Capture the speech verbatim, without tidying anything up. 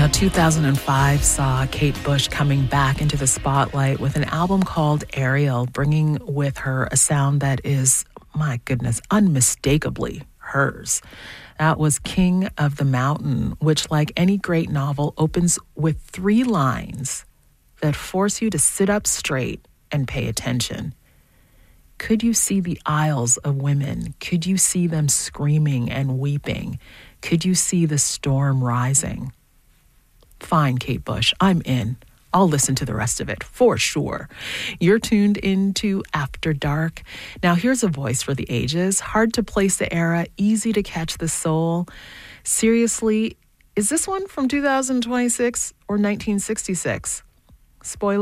two thousand five saw Kate Bush coming back into the spotlight with an album called Ariel, bringing with her a sound that is, my goodness, unmistakably hers. That was King of the Mountain, which, like any great novel, opens with three lines that force you to sit up straight and pay attention. Could you see the aisles of women? Could you see them screaming and weeping? Could you see the storm rising? Fine, Kate Bush, I'm in. I'll listen to the rest of it, for sure. You're tuned into After Dark. Now, here's a voice for the ages. Hard to place the era, easy to catch the soul. Seriously, is this one from two thousand twenty-six or nineteen sixty-six? Spoiler.